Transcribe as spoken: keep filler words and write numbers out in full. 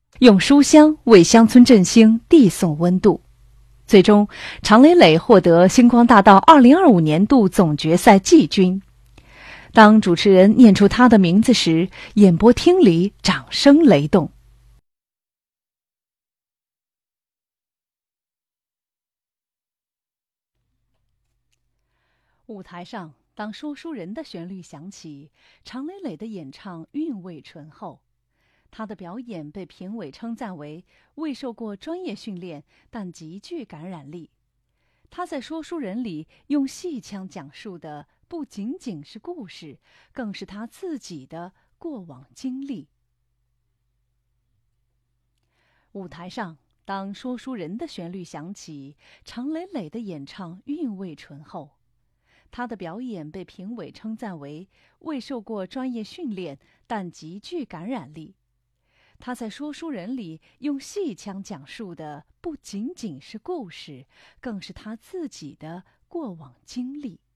用书香为乡村振兴递送温度。最终，常磊磊获得星光大道二零二五年度总决赛季军。当主持人念出他的名字时，演播厅里掌声雷动。舞台上，当说书人的旋律响起，常磊磊的演唱韵味醇厚。他的表演被评委称赞为未受过专业训练，但极具感染力。他在说书人里用戏腔讲述的不仅仅是故事，更是他自己的过往经历。舞台上，当说书人的旋律响起，常磊磊的演唱韵味醇厚。他的表演被评委称赞为未受过专业训练，但极具感染力。他在说书人里用戏腔讲述的不仅仅是故事，更是他自己的过往经历。